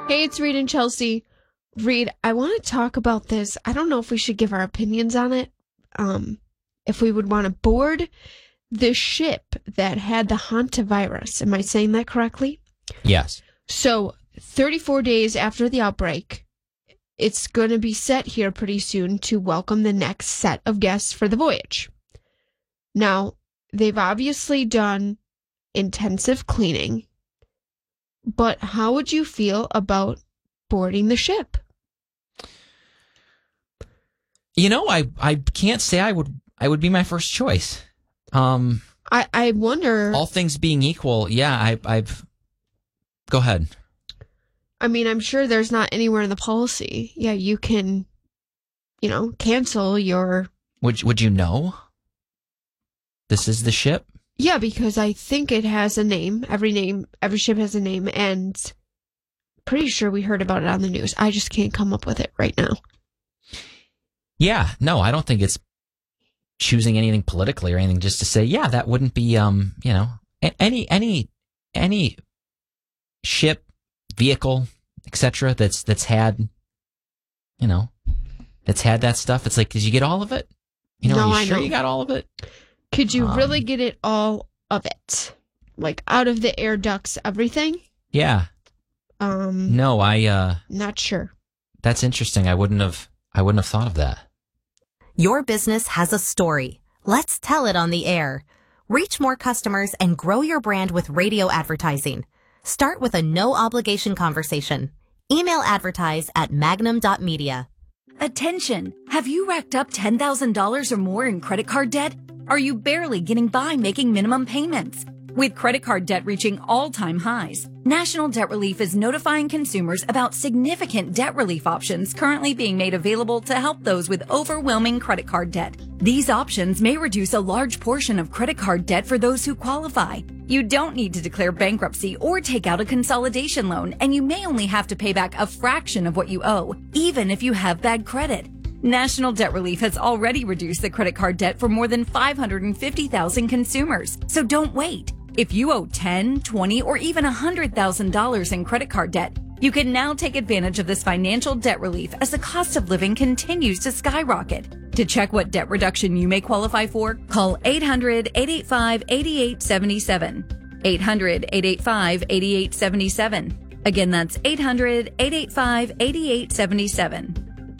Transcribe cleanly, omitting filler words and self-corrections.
Hey, it's Reed and Chelsea. Reed, I want to talk about this. I don't know if we should give our opinions on it. If we would want to board the ship that had the hantavirus. Am I saying that correctly? Yes. So 34 days after the outbreak, it's going to be set here pretty soon to welcome the next set of guests for the voyage. Now, they've obviously done intensive cleaning, but how would you feel about boarding the ship? You know, I can't say I would be my first choice. I wonder. All things being equal, yeah, I've. Go ahead. I mean, I'm sure there's not anywhere in the policy. Yeah, you can, cancel your. Would you know? This is the ship? Yeah, because I think it has a name. Every ship has a name, and pretty sure we heard about it on the news. I just can't come up with it right now. Yeah, no, I don't think it's choosing anything politically or anything. Just to say, yeah, that wouldn't be, any ship, vehicle, etc. That's had, that's had that stuff. It's like, did you get all of it? No, are you sure know. You got all of it? Could you really get it all of it? Like out of the air ducts, everything? Yeah. No, not sure. That's interesting. I wouldn't have thought of that. Your business has a story. Let's tell it on the air. Reach more customers and grow your brand with radio advertising. Start with a no-obligation conversation. Email advertise at magnum.media. Attention! Have you racked up $10,000 or more in credit card debt? Are you barely getting by making minimum payments? With credit card debt reaching all-time highs, National Debt Relief is notifying consumers about significant debt relief options currently being made available to help those with overwhelming credit card debt. These options may reduce a large portion of credit card debt for those who qualify. You don't need to declare bankruptcy or take out a consolidation loan, and you may only have to pay back a fraction of what you owe, even if you have bad credit. National Debt Relief has already reduced the credit card debt for more than 550,000 consumers, so don't wait. If you owe $10,000, $20,000, or even $100,000 in credit card debt, you can now take advantage of this financial debt relief as the cost of living continues to skyrocket. To check what debt reduction you may qualify for, call 800-885-8877. 800-885-8877. Again, that's 800-885-8877.